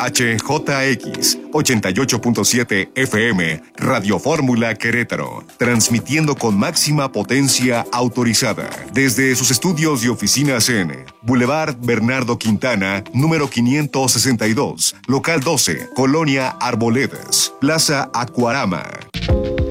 HJX 88.7 FM, Radio Fórmula Querétaro, transmitiendo con máxima potencia autorizada desde sus estudios y oficinas en Boulevard Bernardo Quintana, número 562, local 12, Colonia Arboledas, Plaza Acuarama,